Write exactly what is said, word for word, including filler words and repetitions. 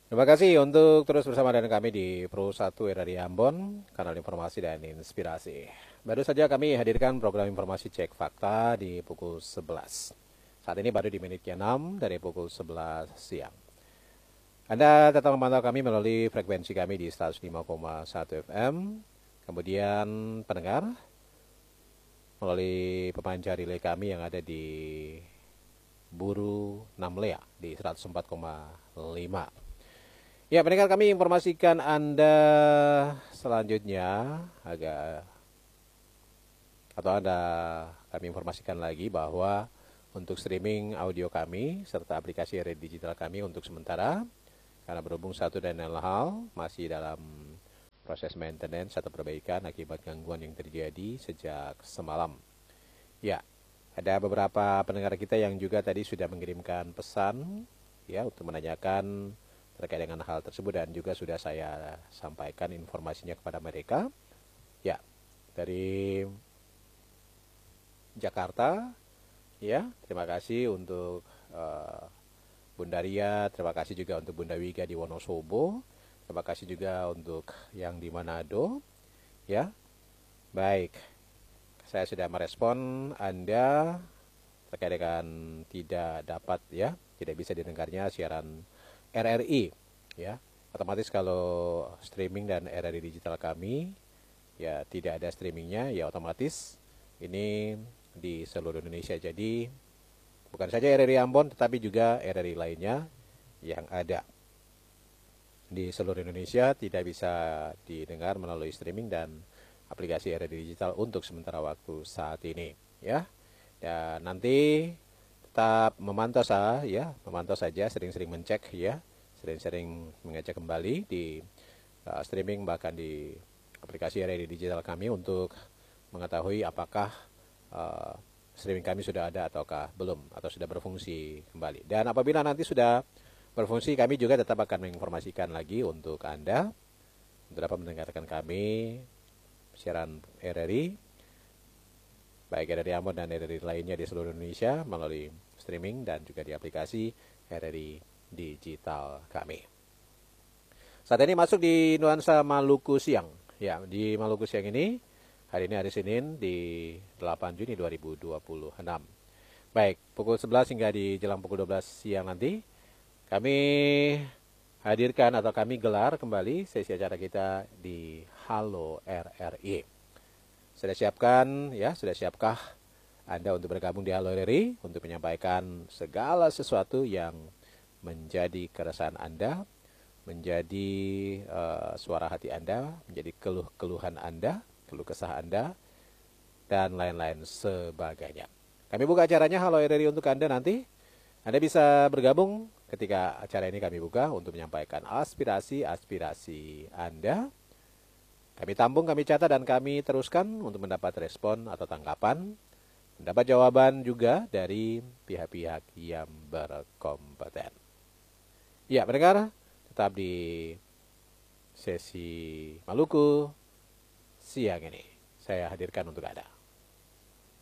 Terima kasih untuk terus bersama dengan kami di Pro satu R R I Ambon, kanal informasi dan inspirasi. Baru saja kami hadirkan program informasi cek fakta di pukul sebelas. Saat ini baru di menit ke enam dari pukul sebelas siang. Anda tetap memantau kami melalui frekuensi kami di seratus lima koma satu F M. Kemudian pendengar melalui pemancar relay kami yang ada di Buru Namlea di seratus empat koma lima. Ya, pendengar kami informasikan Anda selanjutnya agak atau Anda kami informasikan lagi bahwa untuk streaming audio kami serta aplikasi radio digital kami untuk sementara karena berhubung satu dan lain hal masih dalam proses maintenance atau perbaikan akibat gangguan yang terjadi sejak semalam. Ya, ada beberapa pendengar kita yang juga tadi sudah mengirimkan pesan ya untuk menanyakan terkait dengan hal tersebut dan juga sudah saya sampaikan informasinya kepada mereka. Ya, dari Jakarta, ya, terima kasih untuk uh, Bunda Ria, terima kasih juga untuk Bunda Wiga di Wonosobo, terima kasih juga untuk yang di Manado, ya. Baik, saya sudah merespon Anda terkait dengan tidak dapat ya, tidak bisa didengarnya siaran R R I ya. Otomatis kalau streaming dan R R I digital kami ya tidak ada streamingnya ya otomatis ini di seluruh Indonesia. Jadi bukan saja R R I Ambon tetapi juga R R I lainnya yang ada di seluruh Indonesia tidak bisa didengar melalui streaming dan aplikasi R R I digital untuk sementara waktu saat ini ya. Dan nanti tetap memantau saja ya, memantau saja, sering-sering mencek ya, sering-sering mengecek kembali di uh, streaming bahkan di aplikasi R R I digital kami untuk mengetahui apakah uh, streaming kami sudah ada ataukah belum atau sudah berfungsi kembali. Dan apabila nanti sudah berfungsi kami juga tetap akan menginformasikan lagi untuk Anda untuk dapat mendengarkan kami siaran R R I baik R R I Ambon dan R R I lainnya di seluruh Indonesia melalui streaming dan juga di aplikasi R R I digital kami. Saat ini masuk di nuansa Maluku siang. Ya, di Maluku siang ini hari ini hari Senin di delapan Juni dua ribu dua puluh enam. Baik, pukul sebelas hingga di jelang pukul dua belas siang nanti kami hadirkan atau kami gelar kembali sesi acara kita di Halo R R I. Sudah siapkan ya, sudah siapkah Anda untuk bergabung di Halo R R I untuk menyampaikan segala sesuatu yang menjadi keresahan Anda, menjadi uh, suara hati Anda, menjadi keluh-keluhan Anda, keluh kesah Anda, dan lain-lain sebagainya. Kami buka acaranya Halo R R I untuk Anda nanti. Anda bisa bergabung ketika acara ini kami buka untuk menyampaikan aspirasi-aspirasi Anda. Kami tampung, kami catat, dan kami teruskan untuk mendapat respon atau tanggapan, mendapat jawaban juga dari pihak-pihak yang berkompeten. Ya, pendengar, tetap di sesi Maluku siang ini. Saya hadirkan untuk Anda.